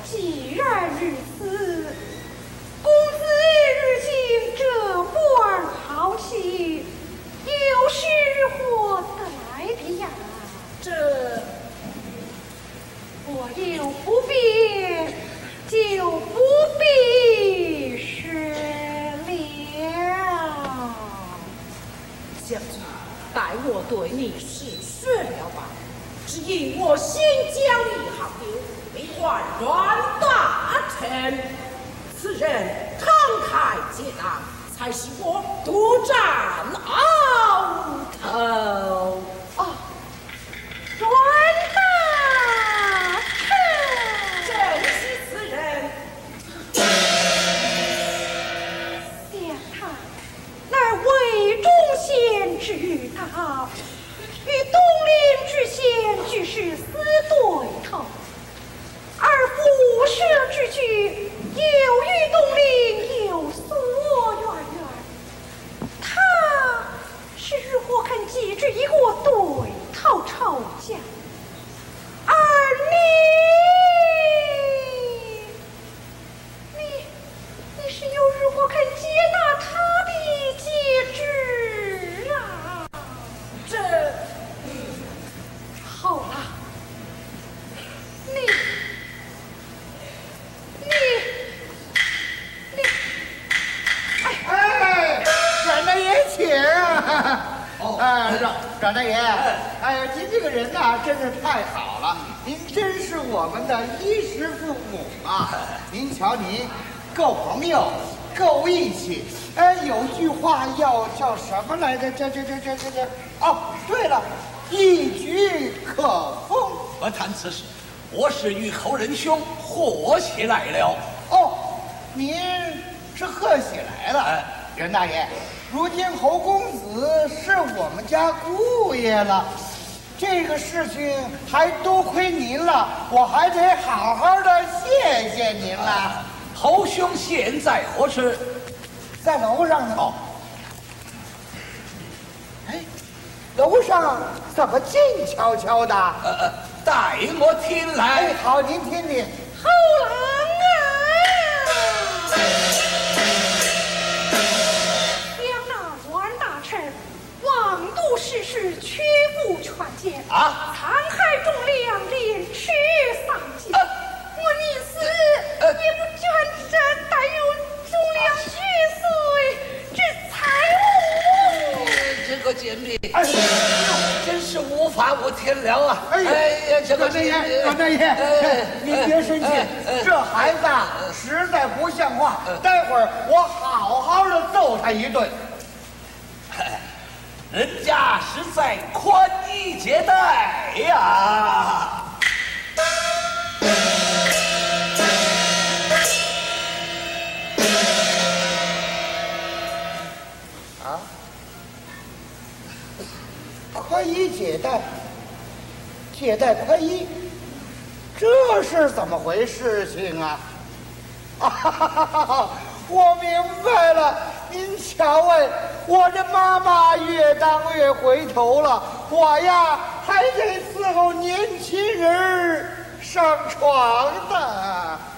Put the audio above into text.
既然如此，公子如今这般好气，又是何得来的呀？ 这我又不必，就不必说了。 将军，待我对你说了吧。只因我新疆一行流，为换阮大臣，此人慷慨解囊，才使我独占鳌头。 哦，阮大臣， 正是此人。 想他乃魏忠贤之御道，与东陵之贤俱是死对头，而不舍之举又与东陵有所渊源。他是如何肯记之一个对头仇家？而你是又如何肯接纳他的节制啊？ 这好了，你， 哎，阮大爷请。阮大爷，哎呀，您这个人呐，真是太好了，您真是我们的衣食父母啊！您瞧您，够朋友，够义气。哎，有句话要叫什么来着？这。哦，对了，一举可封。 不谈此事，我是与后仁兄贺喜来了。 哦，您是贺喜来了。袁大爷，如今侯公子是我们家姑爷了，这个事情还多亏您了，我还得好好的谢谢您了。 侯兄现在何处？ 在楼上呢。哦。哎，楼上怎么静悄悄的？ 待我听来。 哎，好，您听听。 后郎啊！将那阮大臣妄度世事，屈服权奸啊， 残害忠良，廉耻丧尽。我宁死也不捐这带有忠良血髓之财物。 这个贱婢，哎呦，真是无法无天了啊！ 哎呀，这个阮大爷，您别生气，这孩子实在不像话。待会儿我好好的揍他一顿。 人家是在宽衣解带呀。 啊？宽衣解带，解带宽衣，这是怎么回事情啊？啊，我明白了，您瞧哎，我这妈妈越当越回头了，我呀还得伺候年轻人上床的。